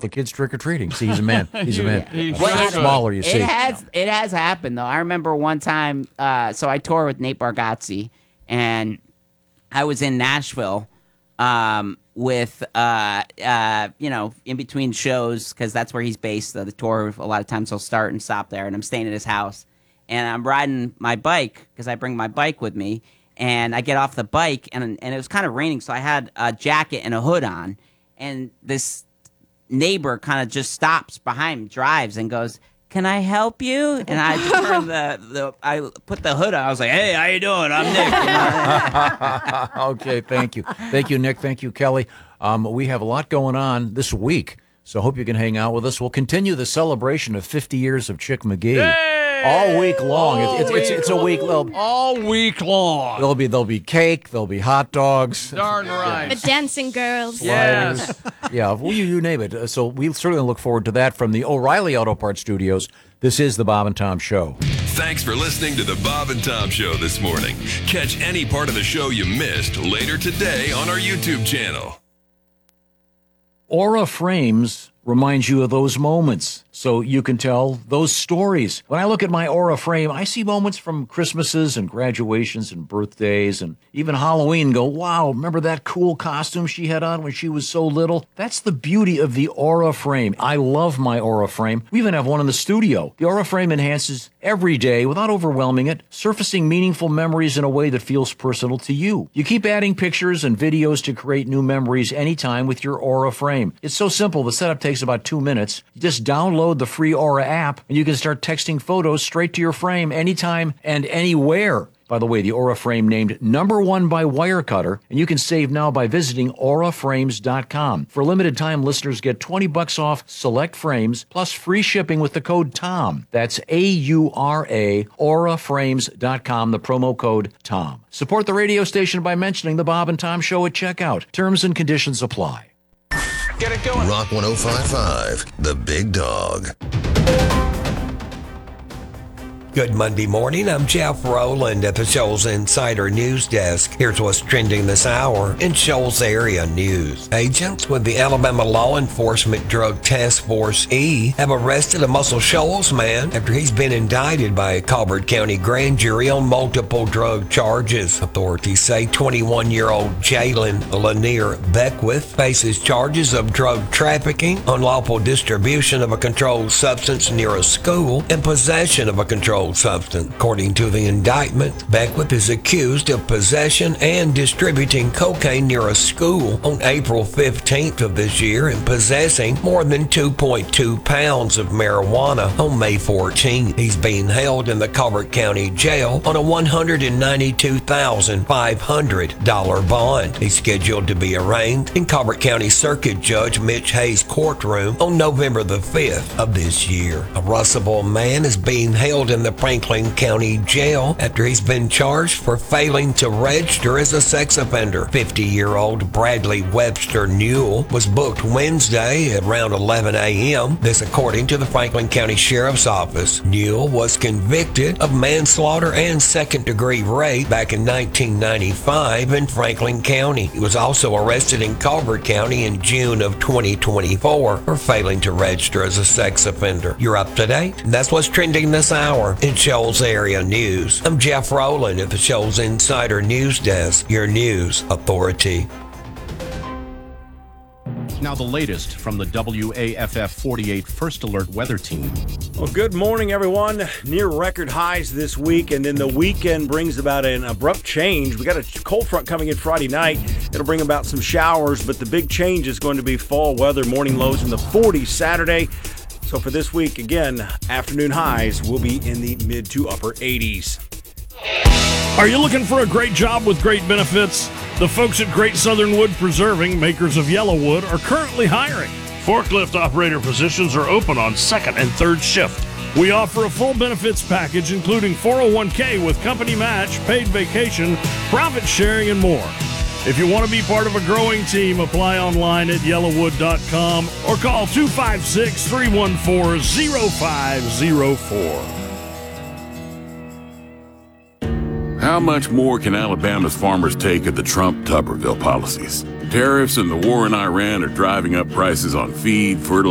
the kids trick-or-treating. See, he's a man. He's a man. He's Smaller, you see. It has happened, though. I remember one time, so I toured with Nate Bargatze, and I was in Nashville with, in between shows, because that's where he's based. The tour, a lot of times he'll start and stop there, and I'm staying at his house. And I'm riding my bike, because I bring my bike with me, and I get off the bike, and it was kind of raining, so I had a jacket and a hood on, and this neighbor kind of just stops behind me, drives, and goes, "Can I help you?" And I turned I put the hood on. I was like, "Hey, how you doing? I'm Nick." Okay, thank you. Thank you, Nick. Thank you, Kelly. We have a lot going on this week, so I hope you can hang out with us. We'll continue the celebration of 50 years of Chick McGee. Yay! All week long. It's a week. All week long. There'll be cake. There'll be hot dogs. Darn right. The dancing girls. Yes. Yeah, well, you name it. So we certainly look forward to that from the O'Reilly Auto Parts Studios. This is the Bob and Tom Show. Thanks for listening to the Bob and Tom Show this morning. Catch any part of the show you missed later today on our YouTube channel. Aura Frames reminds you of those moments, so you can tell those stories. When I look at my Aura frame, I see moments from Christmases and graduations and birthdays and even Halloween and go, wow, remember that cool costume she had on when she was so little? That's the beauty of the Aura frame. I love my Aura frame. We even have one in the studio. The Aura frame enhances every day without overwhelming it, surfacing meaningful memories in a way that feels personal to you. You keep adding pictures and videos to create new memories anytime with your Aura frame. It's so simple. The setup takes about 2 minutes. You just download the free Aura app and you can start texting photos straight to your frame anytime and anywhere. By the way, the Aura frame named #1 by Wirecutter, and you can save now by visiting auraframes.com. For limited time, listeners get $20 off select frames plus free shipping with the code TOM. That's AURA, auraframes.com, the promo code TOM. Support the radio station by mentioning the Bob and Tom Show at checkout. Terms and conditions apply. Get it going. Rock 105.5, The Big Dog. Good Monday morning. I'm Jeff Rowland at the Shoals Insider News Desk. Here's what's trending this hour in Shoals area news. Agents with the Alabama Law Enforcement Drug Task Force E have arrested a Muscle Shoals man after he's been indicted by a Colbert County grand jury on multiple drug charges. Authorities say 21-year-old Jalen Lanier Beckwith faces charges of drug trafficking, unlawful distribution of a controlled substance near a school, and possession of a controlled substance. According to the indictment, Beckwith is accused of possession and distributing cocaine near a school on April 15th of this year and possessing more than 2.2 pounds of marijuana on May 14th. He's being held in the Colbert County Jail on a $192,500 bond. He's scheduled to be arraigned in Colbert County Circuit Judge Mitch Hayes' courtroom on November the 5th of this year. A Russellville man is being held in the Franklin County Jail after he's been charged for failing to register as a sex offender. 50-year-old Bradley Webster Newell was booked Wednesday at around 11 a.m. This according to the Franklin County Sheriff's Office. Newell was convicted of manslaughter and second-degree rape back in 1995 in Franklin County. He was also arrested in Colbert County in June of 2024 for failing to register as a sex offender. You're up to date? That's what's trending this hour in Shoals area news. I'm Jeff Rowland at the Shoals Insider News Desk, your news authority. Now the latest from the WAFF 48 First Alert Weather Team. Well, good morning, everyone. Near record highs this week, and then the weekend brings about an abrupt change. We got a cold front coming in Friday night. It'll bring about some showers, but the big change is going to be fall weather, morning lows in the 40s Saturday. So for this week, again, afternoon highs will be in the mid to upper 80s. Are you looking for a great job with great benefits? The folks at Great Southern Wood Preserving, makers of yellow wood, are currently hiring. Forklift operator positions are open on second and third shift. We offer a full benefits package including 401k with company match, paid vacation, profit sharing, and more. If you want to be part of a growing team, apply online at yellowwood.com or call 256-314-0504. How much more can Alabama's farmers take of the Trump-Tuberville policies? Tariffs and the war in Iran are driving up prices on feed, fertilizer,